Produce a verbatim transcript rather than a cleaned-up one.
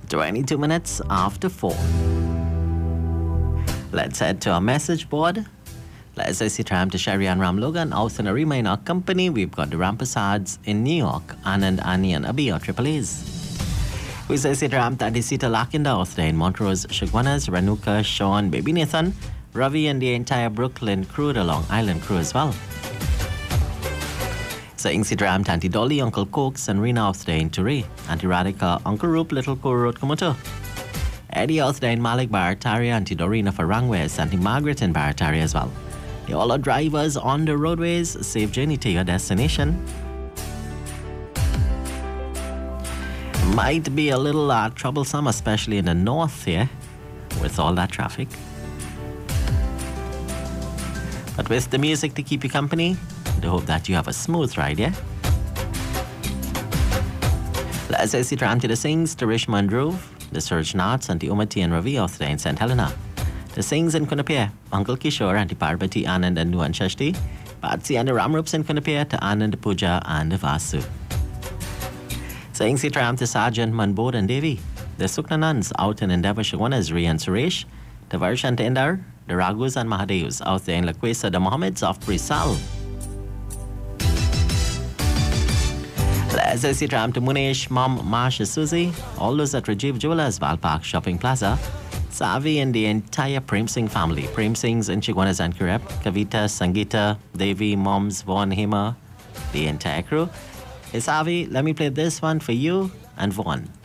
twenty-two minutes after four. Let's head to our message board. Let's say Tram to Sherry and Ram Logan, out in Arima in our company. We've got the Rampasads in New York, Anand, Annie, and Abhi, our triple A's. We say Ram Tadisita Lakinda, out in Montrose, Shagwanas, Ranuka, Sean, Baby Nathan, Ravi, and the entire Brooklyn crew, the Long Island crew as well. Saying Sidram, Tanti Dolly, Uncle Cokes, and Rena out there in Ture, Auntie Radhika, Uncle Roop, Little Kuro, Kumuto. Eddie out there in Malik Barataria, Auntie Dorina for Rangwes, Auntie Margaret in Barataria as well. You all are drivers on the roadways. Safe journey to your destination. Might be a little uh, troublesome, especially in the north here, with all that traffic. But with the music to keep you company, I hope that you have a smooth ride, yeah? Let's say Ram to the Sings, to Richmond Grove, the Surge Knots, and the Umati and Ravi out there in Saint Helena. The Sings in Kunapia, Uncle Kishore, Auntie Parvati, Anand, and Nuan Shashti, Patsy and the Ramrups in Kunapia, to Anand, Pooja, and the Vasu. Saying Sitram to Sergeant Manbod and Devi, the Sukna Nuns out in Endeavour Shagwanas, Ri and Suresh, the Varshan to Indar, the Raghus and Mahadevs out there in Lakwesa, the Mohammeds of Brisal. Let's say Sitram to Munesh, Mom, Marsha, Susie, all those at Rajiv Jewelers, Valpark Shopping Plaza, Savi and the entire Prem Singh family. Prem Singhs in Chigwanas and Kurep, Kavita, Sangita, Devi, Moms, Vaughn, Hema, the entire crew. Hey Savi, let me play this one for you and Vaughn.